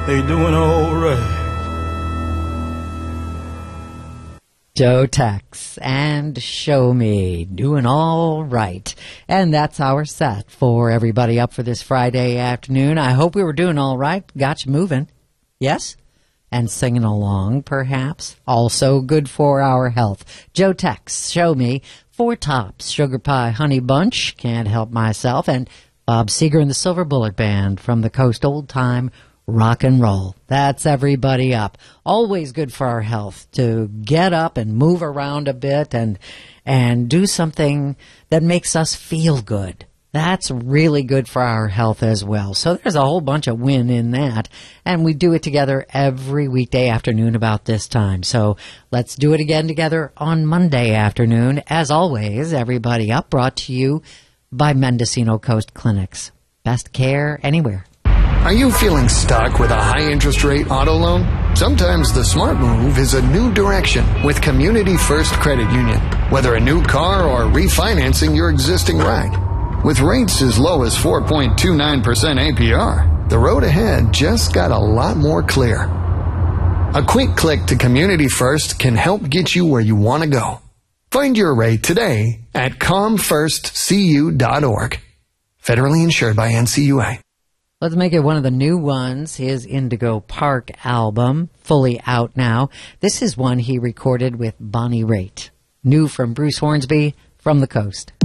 they doing all right. Joe Tex and Show Me, doing all right. And that's our set for everybody up for this Friday afternoon. I hope we were doing all right. Got you moving. Yes? And singing along, perhaps. Also good for our health. Joe Tex, Show Me, Four Tops, Sugar Pie Honey Bunch, Can't Help Myself, and Bob Seger and the Silver Bullet Band from the Coast Old Time Rock and Roll. That's everybody up. Always good for our health to get up and move around a bit and do something that makes us feel good. That's really good for our health as well. So there's a whole bunch of win in that. And we do it together every weekday afternoon about this time. So let's do it again together on Monday afternoon. As always, everybody up, brought to you by Mendocino Coast Clinics. Best care anywhere. Are you feeling stuck with a high interest rate auto loan? Sometimes the smart move is a new direction with Community First Credit Union. Whether a new car or refinancing your existing ride. With rates as low as 4.29% APR, the road ahead just got a lot more clear. A quick click to Community First can help get you where you want to go. Find your rate today at comfirstcu.org. Federally insured by NCUA. Let's make it one of the new ones, his Indigo Park album, fully out now. This is one he recorded with Bonnie Raitt. New from Bruce Hornsby, From the Coast.